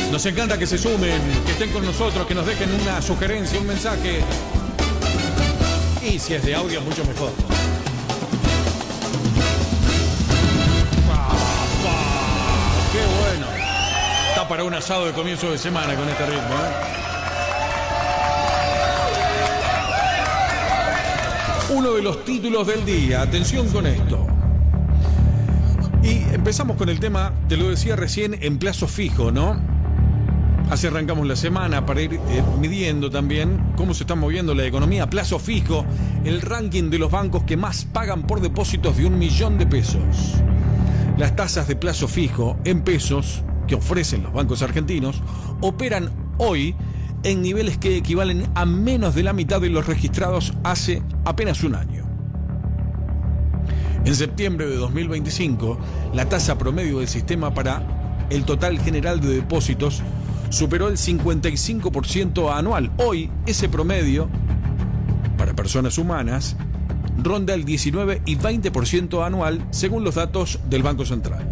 Nos encanta que se sumen, que estén con nosotros, que nos dejen una sugerencia, un mensaje. Y si es de audio, mucho mejor. ¡Qué bueno! Está para un asado de comienzo de semana con este ritmo, Uno de los títulos del día. Atención con esto. Y empezamos con el tema, te lo decía recién, en plazo fijo, ¿no? Así arrancamos la semana para ir midiendo también cómo se está moviendo la economía a plazo fijo, el ranking de los bancos que más pagan por depósitos de 1 millón de pesos. Las tasas de plazo fijo en pesos que ofrecen los bancos argentinos operan hoy en niveles que equivalen a menos de la mitad de los registrados hace apenas un año. En septiembre de 2025, la tasa promedio del sistema para el total general de depósitos superó el 55% anual. Hoy, ese promedio, para personas humanas, ronda el 19 y 20% anual, según los datos del Banco Central.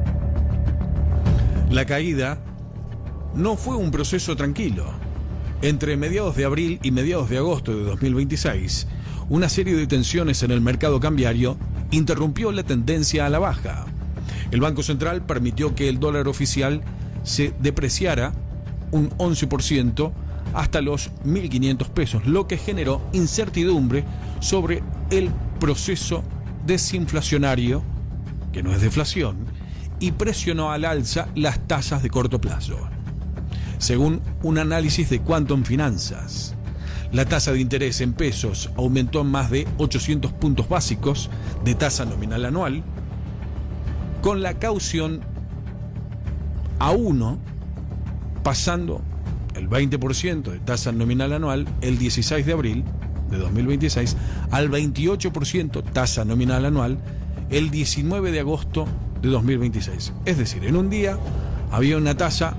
La caída no fue un proceso tranquilo. Entre mediados de abril y mediados de agosto de 2026, una serie de tensiones en el mercado cambiario interrumpió la tendencia a la baja. El Banco Central permitió que el dólar oficial se depreciara un 11% hasta los 1.500 pesos, lo que generó incertidumbre sobre el proceso desinflacionario, que no es deflación, y presionó al alza las tasas de corto plazo. Según un análisis de Quantum Finanzas, la tasa de interés en pesos aumentó en más de 800 puntos básicos de tasa nominal anual, con la caución a 1 pasando el 20% de tasa nominal anual el 16 de abril de 2026 al 28% tasa nominal anual el 19 de agosto de 2026. Es decir, en un día había una tasa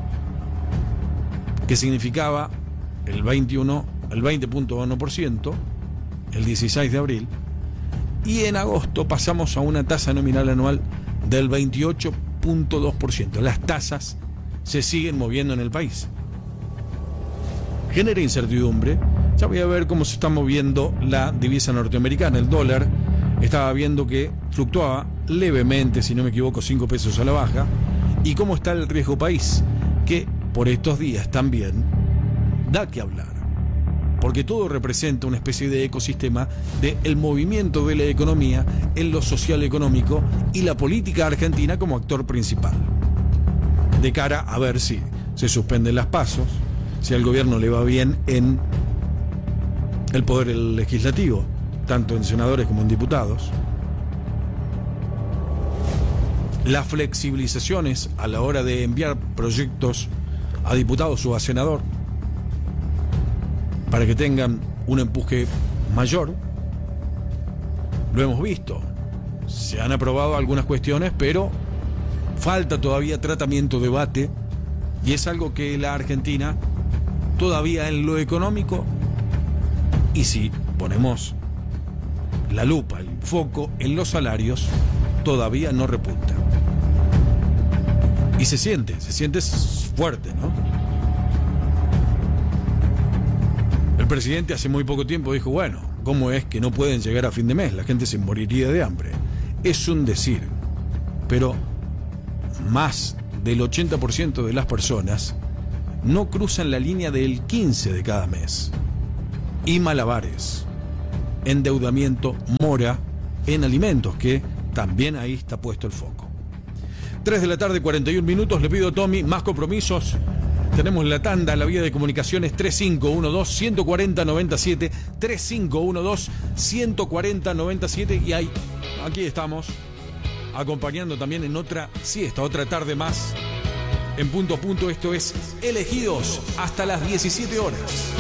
que significaba el 20.1% el 16 de abril, y en agosto pasamos a una tasa nominal anual del 28.2%. Las tasas se siguen moviendo en el país. Genera incertidumbre. Ya voy a ver cómo se está moviendo la divisa norteamericana. El dólar estaba viendo que fluctuaba levemente, si no me equivoco, 5 pesos a la baja. Y cómo está el riesgo país, que por estos días también da que hablar, porque todo representa una especie de ecosistema del movimiento de la economía en lo social económico y la política argentina como actor principal. De cara a ver si se suspenden las pasos, si al gobierno le va bien en el poder legislativo, tanto en senadores como en diputados. Las flexibilizaciones a la hora de enviar proyectos a diputados o a senador para que tengan un empuje mayor. Lo hemos visto. Se han aprobado algunas cuestiones, pero falta todavía tratamiento, debate, y es algo que la Argentina todavía en lo económico, y si ponemos la lupa, el foco en los salarios, todavía no repunta. Y se siente fuerte, ¿no? El presidente hace muy poco tiempo dijo, bueno, ¿cómo es que no pueden llegar a fin de mes? La gente se moriría de hambre. Es un decir, pero más del 80% de las personas no cruzan la línea del 15 de cada mes. Y malabares, endeudamiento, mora en alimentos, que también ahí está puesto el foco. 3 de la tarde, 41 minutos. Le pido a Tommy más compromisos. Tenemos la tanda, la vía de comunicaciones 3512-140-97, 3512-140-97, y ahí, aquí estamos, acompañando también en otra siesta, otra tarde más, en punto a punto. Esto es Elegidos hasta las 17 horas.